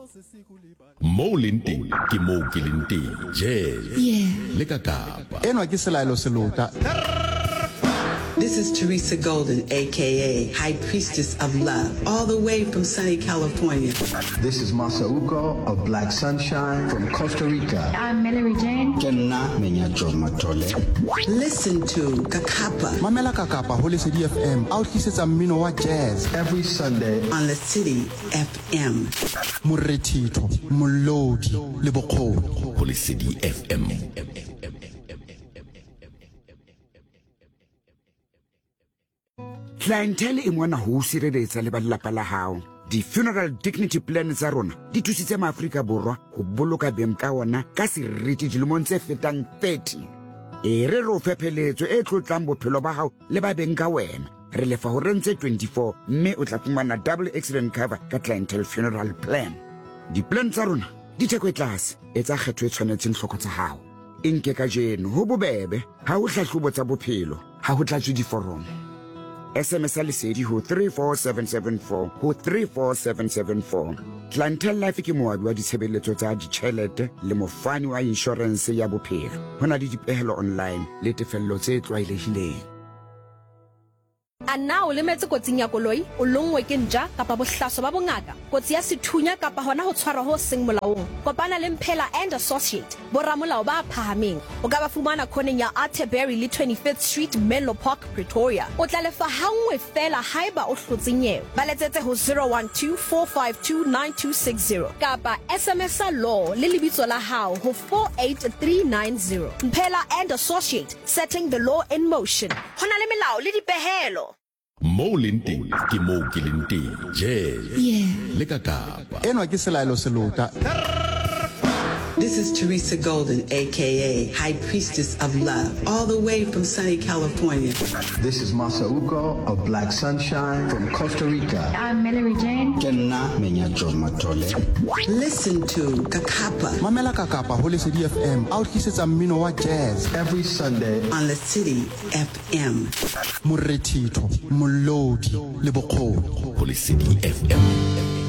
Mo Linting, ki mo kilinting, Jazz. Le kakapa. Enwa ke selaelo selota. This is Teresa Golden, a.k.a. High Priestess of Love, all the way from sunny California. This is Masauko of Black Sunshine from Costa Rica. I'm Mallory Jane. Listen to Kakapa Mamela Kakapa, Holy City FM, out kisetsa mmino wa jazz. Every Sunday on the City FM. Moretito, molodi, le bokgoni. Holy City FM. Clientele e mona ho sireletsa le ba lelapa la hao. Di funeral dignity plan tsa rona di thusitse maAfrika borwa ho boloka beng ka ona ka seriti dilemong tse fetang 30. E re ro fepheletso e tlotlang bophelo ba hao le ba beng ka wena. Re lefa ho rentse 24 mme o tla fumana double accident cover ka clientele funeral plan. Di plan tsa rona di theko e tlase e tsa kgetho e tshwanetseng hloko tsa hao. Inke ka jeno ho bobebe ha o hlahlobo tsa bophelo ha ho tlatswe diforomo. SMS lesedi ho 34774 ho 34774. Clientele Life ke moabi wa ditshebeletso tsa ditjhelete le mofani wa insurance ya bophelo. Hona le dipehelo online le tefello tse tlwaelehileng. A na o lemetse kotsing ya koloi o longwe ke nja kapa bohlaso ba bongaka kotsi ya sethunya kapa hona ho tshwarwa ho seng molaong kopana le Mphela and Associate boramolao ba phahameng o ka ba fumana khoneng ya Atterbury le 25th Street Menlo Park Pretoria o tla lefa hangwe fela haeba o hlotsenyewe ba letsetse ho 0124529260 kapa SMS law le lebitso la hao ho 48390 Mphela and Associate, setting the law in motion hona le melao le dipehelo. Mo Linting, ki mo kilinting, Jazz. Le kakapa. Enwa ke selaelo selota. This is Teresa Golden, a.k.a. High Priestess of Love, all the way from sunny California. This is Masauko of Black Sunshine from Costa Rica. I'm Mallory Jane. Listen to Kakapa Mamela Kakapa, Holy City FM, out kisetsa mmino wa jazz. Every Sunday on the City FM. Moretito, molodi, le bokgoni. Holy City FM.